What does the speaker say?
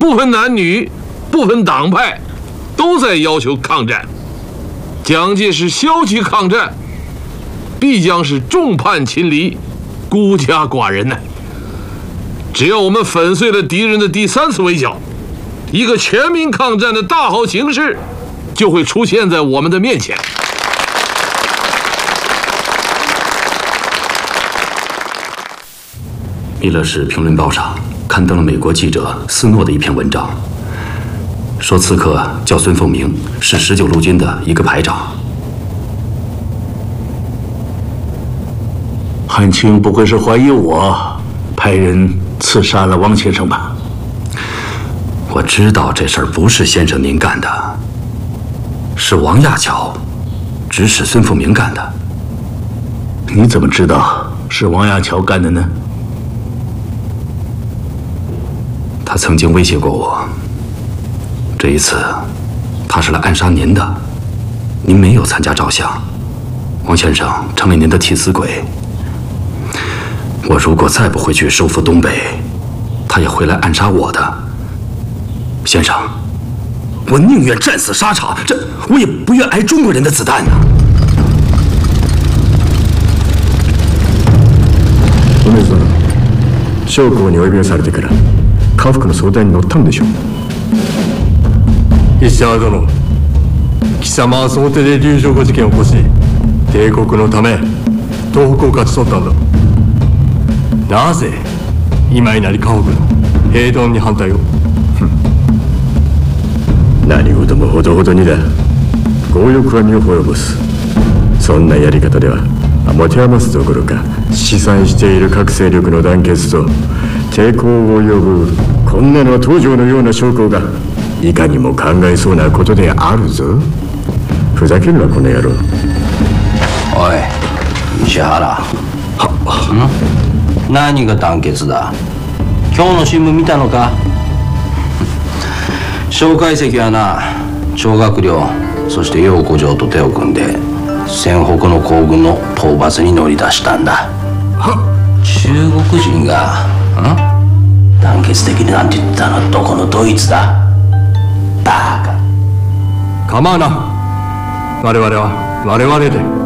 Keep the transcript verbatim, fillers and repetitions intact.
不分男女，不分党派，都在要求抗战。蒋介石消极抗战，必将是众叛亲离，孤家寡人呢。只要我们粉碎了敌人的第三次围剿，一个全民抗战的大好形势就会出现在我们的面前。 弥勒市评论报上刊登了美国记者斯诺的一篇文章，说刺客叫孙凤鸣，是十九路军的一个排长。 汉卿不会是怀疑我派人刺杀了王先生吧？ 我知道这事儿不是先生您干的，是王亚樵指使孙凤鸣干的。 你怎么知道是王亚樵干的呢？ 他曾经威胁过我，这一次他是来暗杀您的，您没有参加照相，王先生成了您的替死鬼。我如果再不回去收复东北，他也会来暗杀我的。先生，我宁愿战死沙场，这我也不愿挨中国人的子弹呢。 梅津殿、将校にお呼びをされてから家福の相談に乗ったんでしょう。石沢殿、貴様はその手で龍城湖事件を起こし、帝国のため東北を勝ち取ったんだ。なぜ今井成家福の平等に反対を？何事もほどほどにだ。強欲は身を滅ぼす。そんなやり方では持て余すどころか試算している各勢力の団結と抵抗を呼ぶこんなのは東条のような将校がいかにも考えそうなことであるぞ。ふざけるなこの野郎。 おい石原、ん何が団結だ。今日の新聞見たのか。蒋介石はな、張学良そして陽子城と手を組んで戦北の行軍の討伐に乗り出したんだ。中国人がん団結できるなんて言ったのはどこのドイツだ。バカ。 構わな。我々は我々で